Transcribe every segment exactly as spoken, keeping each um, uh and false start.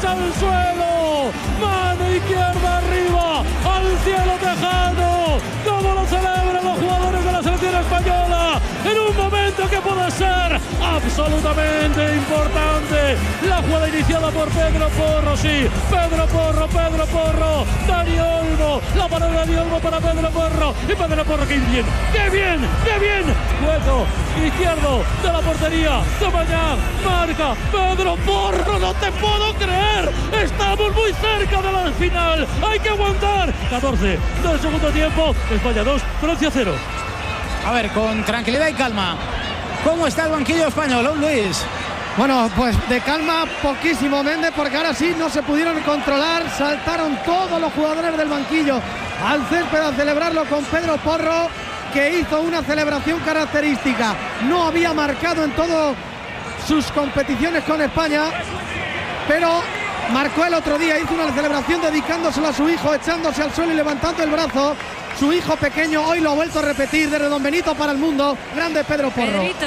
al suelo, mano izquierda arriba, al cielo tejano, como lo celebran los jugadores de la selección española, en un momento que puede ser absolutamente importante. La jugada iniciada por Pedro Porro, sí, Pedro Porro, Pedro Porro, Dani Olmo, la parada de Dani Olmo para Pedro Porro, y Pedro Porro, qué bien, qué bien, qué bien, hueco izquierdo de la portería de Mañán, marca Pedro Porro, no te puedo creer, estamos muy cerca de la final, hay que aguantar. catorce del segundo tiempo, España dos, Francia cero. A ver, con tranquilidad y calma, ¿cómo está el banquillo español, don Luis? Bueno, pues de calma poquísimo, Méndez, porque ahora sí no se pudieron controlar, saltaron todos los jugadores del banquillo al césped a celebrarlo con Pedro Porro, que hizo una celebración característica. No había marcado en todas sus competiciones con España, pero marcó el otro día, hizo una celebración dedicándosela a su hijo, echándose al suelo y levantando el brazo. Su hijo pequeño hoy lo ha vuelto a repetir desde Don Benito para el mundo. Grande Pedro Porro. Pedrito.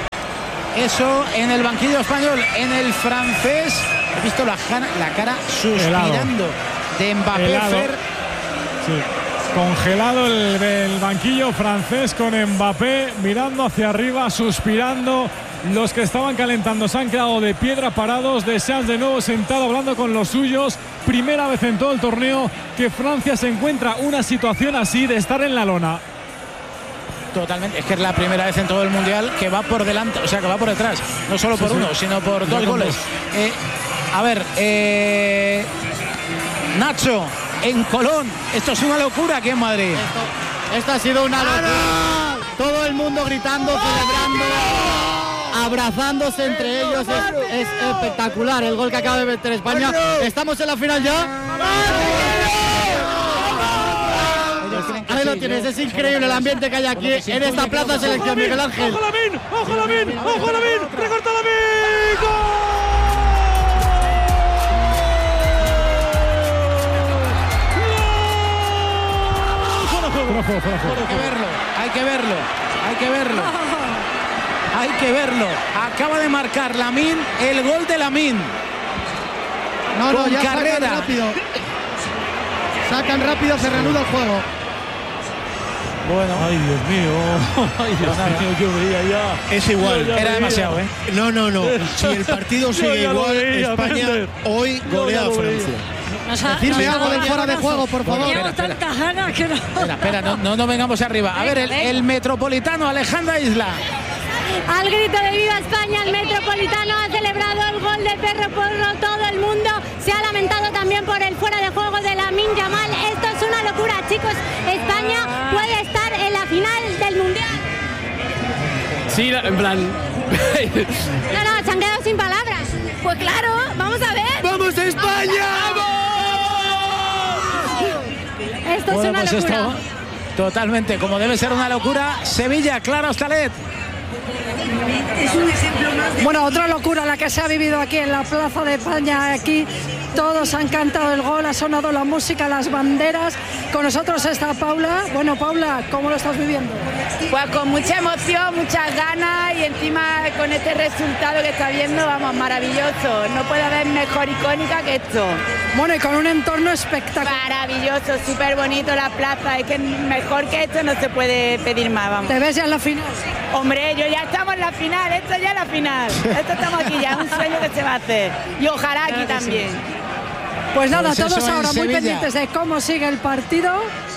Eso en el banquillo español. En el francés he visto la, la cara suspirando helado de Mbappé. Fer. Sí. Congelado el, el banquillo francés con Mbappé mirando hacia arriba, suspirando. Los que estaban calentando se han quedado de piedra parados. Deschamps de nuevo sentado hablando con los suyos. Primera vez en todo el torneo que Francia se encuentra una situación así de estar en la lona. Totalmente, es que es la primera vez en todo el mundial que va por delante, o sea que va por detrás, no solo por sí, uno, sí. sino por dos goles. Eh, a ver, eh, Nacho, en Colón, esto es una locura aquí en Madrid. Esto, esto ha sido una locura. Todo el mundo gritando, celebrando, abrazándose entre ellos, es, es espectacular el gol que acaba de meter España. ¿Estamos en la final ya? Ahí lo tienes, es increíble el ambiente que hay aquí en esta plaza selección, Miguel Ángel. ¡Ojo Lamín! ¡Ojo Lamín! ¡Ojo Lamín! ¡Recorta Lamín! ¡Gol! Hay que verlo, hay que verlo, hay que verlo. Hay que verlo. Acaba de marcar Lamín el gol de Lamín. No, no, con ya carrera. Sacan rápido. Sacan rápido, se reanuda el juego. Bueno. Ay, Dios mío. Ay, Dios mío, yo veía ya. Es igual. Era demasiado, ¿eh? No, no, no. Si el partido sigue igual, veía, España Mender. hoy golea a Francia. Nos ha, Decirme nos algo del fuera de juego, por favor. Llevo tantas ganas que no. Espera, espera, no, no, no vengamos arriba. A ver, el, el metropolitano Alejandra Isla. Al grito de Viva España, el metropolitano ha celebrado el gol de Pedro Porro. Todo el mundo se ha lamentado también por el fuera de juego de Lamine Yamal. Esto es una locura, chicos. España puede estar en la final del Mundial. Sí, en plan... No, no, se han quedado sin palabras. Pues claro, vamos a ver. ¡Vamos a España! Esto bueno, es una pues locura. Esto, totalmente, como debe ser una locura. Sevilla, Clara Hostalet. Bueno, otra locura la que se ha vivido aquí en la Plaza de España. Aquí todos han cantado el gol, ha sonado la música, las banderas. Con nosotros está Paula. Bueno, Paula, ¿cómo lo estás viviendo? Pues con mucha emoción, muchas ganas y encima con este resultado que está viendo, vamos, maravilloso. No puede haber mejor icónica que esto. Bueno, y con un entorno espectacular. Maravilloso, súper bonito la plaza. Es que mejor que esto no se puede pedir más, vamos. ¿Te ves ya en la final? Hombre, yo ya estamos en la final, esto ya es la final. Esto estamos aquí ya, un sueño que se va a hacer. Y ojalá aquí también. Pues nada, Pues todos ahora muy Sevilla. pendientes de cómo sigue el partido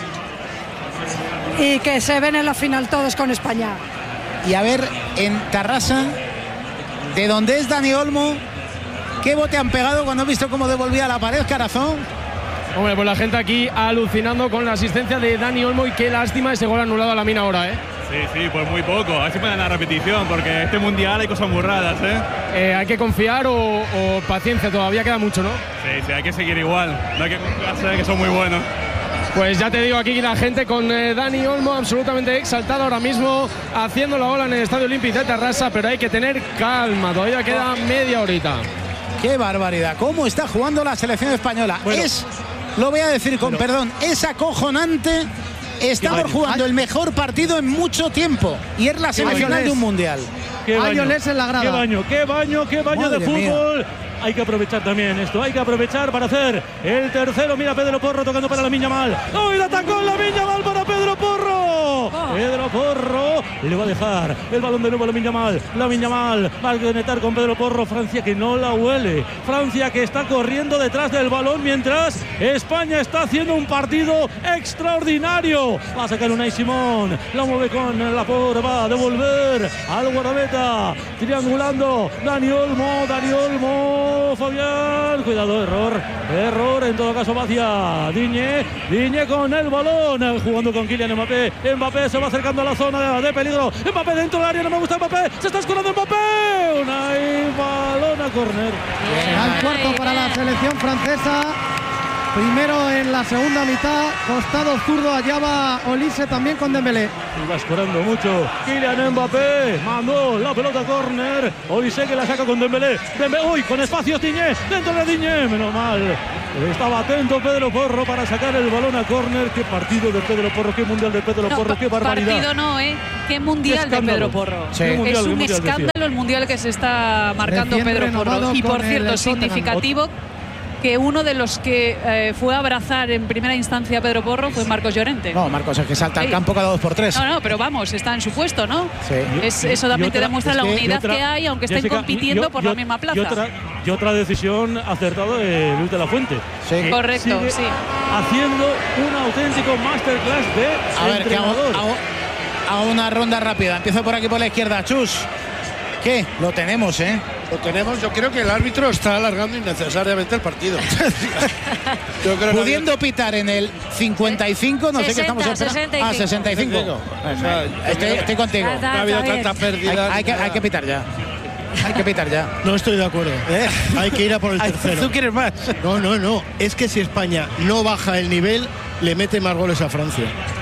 y que se ven en la final todos con España. Y a ver, en Tarrasa, de donde es Dani Olmo, ¿qué bote han pegado cuando han visto cómo devolvía la pared, Carazón? Hombre, pues la gente aquí alucinando con la asistencia de Dani Olmo y qué lástima ese gol anulado a Lamine ahora, ¿eh? Sí, sí, pues muy poco. A ver si pueden la repetición, porque este mundial hay cosas muy raras, ¿eh? eh hay que confiar o, o paciencia, todavía queda mucho, ¿no? Sí, sí, hay que seguir igual. No hay que confiarse, que son muy buenos. Pues ya te digo, aquí la gente con eh, Dani Olmo absolutamente exaltada ahora mismo, haciendo la ola en el Estadio Olímpico de Tarrasa, pero hay que tener calma, todavía queda media horita. ¡Qué barbaridad! ¿Cómo está jugando la selección española? Bueno, es, lo voy a decir con bueno. perdón, es acojonante. Estamos jugando el mejor partido en mucho tiempo y es la semifinal de un mundial. Qué baño, en la grada. Qué baño, qué baño, qué baño Madre de fútbol. Mía. hay que aprovechar también esto, hay que aprovechar para hacer el tercero. Mira Pedro Porro tocando para Lamine Yamal. ¡Oh, y la atacó Lamine Yamal para Pedro Porro! Pedro Porro le va a dejar el balón de nuevo a Lamine Yamal. Lamine Yamal va a conectar con Pedro Porro. Francia que no la huele. Francia que está corriendo detrás del balón mientras España está haciendo un partido extraordinario. Va a sacar Unai Simón. La mueve con la por, va a devolver al guardameta. Triangulando Dani Olmo. Dani Olmo. Fabián. Cuidado, error. Error en todo caso va hacia Digne. Digne con el balón. Jugando con Kylian Mbappé. Mbappé se va acercando a la zona de peligro. Mbappé dentro del área. No me gusta Mbappé. Se está escurando Mbappé. Unai, balón a córner. Al cuarto para la selección francesa. Primero en la segunda mitad, costado zurdo, allá va Olise también con Dembélé. Y va escorando mucho Kylian Mbappé, mandó la pelota a córner. Olise que la saca con Dembélé. Dembélé, uy, con espacio Digne, dentro de Digne, menos mal. Estaba atento Pedro Porro para sacar el balón a córner. Qué partido de Pedro Porro, qué mundial de Pedro no, Porro, qué barbaridad. Partido no, ¿eh? Qué mundial de Pedro Porro. Sí. Es Mundial, un mundial, escándalo decía. El mundial que se está marcando Recién Pedro Porro. Y por cierto, significativo que uno de los que eh, fue a abrazar en primera instancia a Pedro Porro fue Marcos Llorente. No, Marcos, es que salta al campo cada dos por tres. No, no, pero vamos, está en su puesto, ¿no? Sí. Es, eso también te demuestra la unidad otra, que hay, aunque estén Jessica, compitiendo yo, por yo, la misma plaza. Y otra, y otra decisión acertada de Luis de la Fuente. Sí. Correcto, sí. Haciendo un auténtico masterclass de A ver, que hago, entrenador. hago, hago una ronda rápida. Empiezo por aquí por la izquierda. Chus, ¿qué? Lo tenemos, ¿eh? Lo tenemos, yo creo que el árbitro está alargando innecesariamente el partido. Yo creo que Pudiendo no... pitar en el cincuenta y cinco, no sé qué estamos esperando. sesenta y cinco. Ah, sesenta y cinco. O sea, estoy, estoy contigo. Está, no ha habido está bien. tanta pérdida. Hay, hay, que, hay que pitar ya. Hay que pitar ya. No estoy de acuerdo. Hay que ir a por el tercero. ¿Tú quieres más? No, no, no. Es que si España no baja el nivel, le mete más goles a Francia.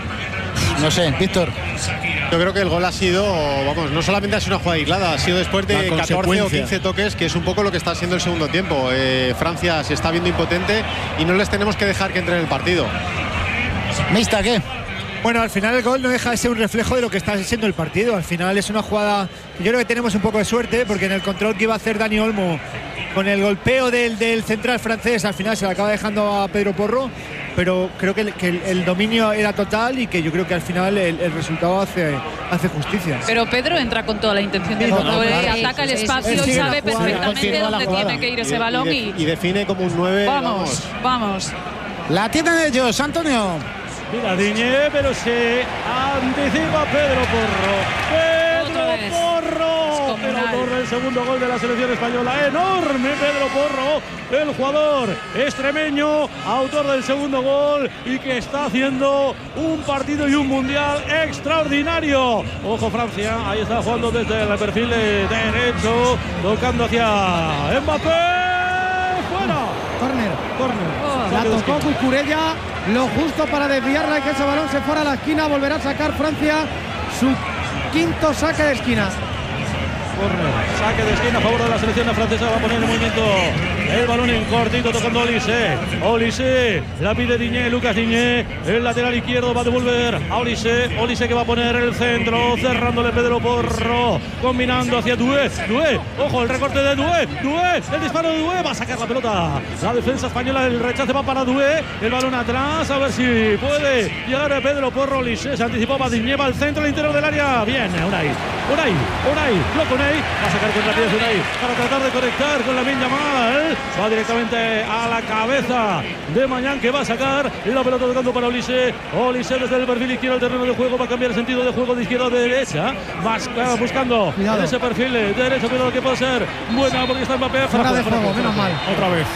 No sé, Víctor. Yo creo que el gol ha sido, vamos, no solamente ha sido una jugada aislada, ha sido después de catorce o quince toques, que es un poco lo que está siendo el segundo tiempo. Eh, Francia se está viendo impotente y no les tenemos que dejar que entre en el partido. Mista, ¿qué? Bueno, al final el gol no deja de ser un reflejo de lo que está siendo el partido. Al final es una jugada, yo creo que tenemos un poco de suerte, porque en el control que iba a hacer Dani Olmo, con el golpeo del, del central francés, al final se le acaba dejando a Pedro Porro. Pero creo que, el, que el, el dominio era total y que yo creo que al final el, el resultado hace, hace justicia. Pero Pedro entra con toda la intención de Sí, no, juego, no, eh, claro. ataca el Sí, sí, espacio sí. y sabe Él sigue la perfectamente jugada. dónde Continúa la tiene que ir ese Y- balón. y, Y, de- y define como un nueve. vamos, vamos. La tienen ellos, Antonio. Mira, Digne, pero se anticipa Pedro Porro. Otra vez. Pedro Porro. El autor del segundo gol de la selección española. Enorme Pedro Porro, el jugador extremeño, autor del segundo gol y que está haciendo un partido y un mundial extraordinario. Ojo Francia, ahí está jugando desde el perfil de derecho, tocando hacia Mbappé. Fuera. Córner. Córner. La Saque de tocó esquina. Cucurella, lo justo para desviarla y que ese balón se fuera a la esquina. Volverá a sacar Francia su quinto saque de esquina. Corner, saque de esquina a favor de la selección francesa. Va a poner en movimiento el balón en cortito, tocando Olise. Olise, la pide Digne, Lucas Digne. El lateral izquierdo va a devolver a Olise. Olise que va a poner el centro, cerrándole Pedro Porro, combinando hacia Doué. Doué, ojo, el recorte de Doué. Doué, el disparo de Doué, va a sacar la pelota. La defensa española, el rechace va para Doué. El balón atrás, a ver si puede llegar a Pedro Porro. Olise se anticipó, va Digne, va al centro, al interior del área. Bien, Unai, Unai, Unai, lo Unai. Va a sacar con rapidez Unai para tratar de conectar con Lamine Yamal. Va directamente a la cabeza de Mañán, que va a sacar la pelota tocando para Olise. Olise desde el perfil izquierdo al terreno de juego. Va a cambiar el sentido de juego de izquierda a derecha. Va buscando Cuidado. en ese perfil de derecho. Cuidado que puede ser buena porque está Mbappé. Fuera de juego, menos mal. Otra vez.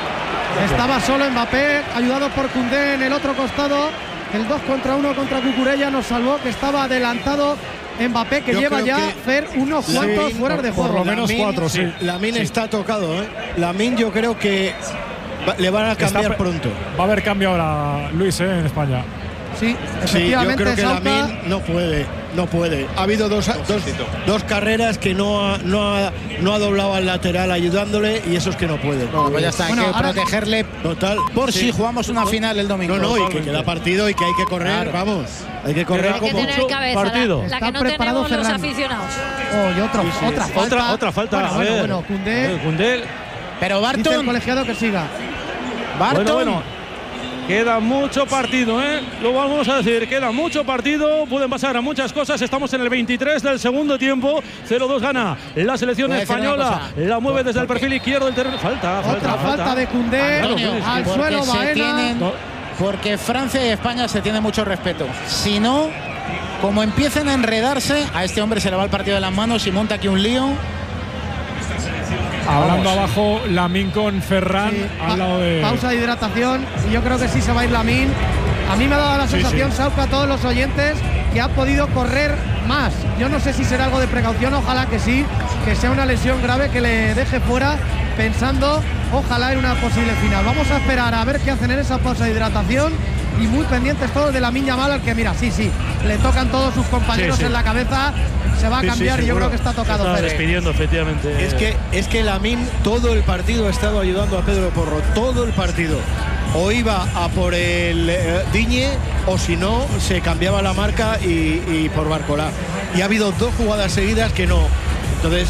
Estaba solo Mbappé, ayudado por Koundé en el otro costado. El dos contra uno contra Cucurella nos salvó, que estaba adelantado Mbappé, que Yo lleva creo ya que Fer unos cuantos fuera de juego. Por lo menos Lamine- cuatro, sí. Lamine Sí. está tocado, ¿eh? Lamine yo creo que va- le van a cambiar Está- pronto. Va a haber cambio ahora, Luis, ¿eh? En España. Sí, Sí, yo efectivamente, creo que Sauca. Lamine no puede, no puede. Ha habido dos, dos, dos carreras que no ha, no, ha, no ha doblado al lateral ayudándole y eso es que no puede. No, pues ya está, hay Bueno, que ahora- protegerle Total. por sí. si jugamos una final el domingo. No, no, y que queda partido y que hay que correr, Claro. vamos. Hay que correr Hay Hay que como... tener cabeza, partido. la, la que Está no preparado tenemos los Ferran. aficionados. Oh, y otro, Sí, sí. otra falta. Otra, otra falta. Bueno, a bueno, ver. bueno, Koundé. Eh, Koundé Pero Barton. Dice el colegiado que siga. Barton. Bueno, bueno. Queda mucho partido, ¿eh? Lo vamos a decir, queda mucho partido, pueden pasar a muchas cosas. Estamos en el veintitrés del segundo tiempo. cero dos gana la selección española. La mueve desde el perfil izquierdo del terreno. Falta, falta, Otra falta, falta de Koundé. Antonio, al suelo Baena. Tienen, porque Francia y España se tienen mucho respeto. Si no, como empiecen a enredarse, a este hombre se le va el partido de las manos y monta aquí un lío. Hablando abajo, Lamine con Ferran Sí, al lado de. Pausa de hidratación y yo creo que sí se va a ir Lamine. A mí me ha dado la sensación, sí, sí. Sauca, a todos los oyentes, que ha podido correr más. Yo no sé si será algo de precaución, ojalá que sí, que sea una lesión grave que le deje fuera, pensando, ojalá, en una posible final. Vamos a esperar a ver qué hacen en esa pausa de hidratación y muy pendientes todos de Lamine Yamal, al que mira, sí, sí, le tocan todos sus compañeros sí, sí. en la cabeza. Se va a cambiar sí, sí, y yo creo que está tocado. Está despidiendo, efectivamente. Es que, es que Lamine todo el partido ha estado ayudando a Pedro Porro, todo el partido. O iba a por el eh, Digne, o si no, se cambiaba la marca y, y por Barcolá. Y ha habido dos jugadas seguidas que no. Entonces,